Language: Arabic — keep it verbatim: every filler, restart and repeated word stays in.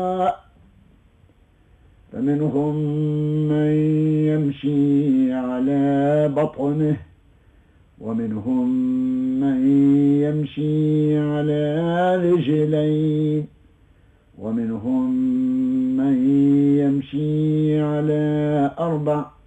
فمنهم من يمشي على بطنه ومنهم من يمشي على رجلين ومنهم من يمشي على أربع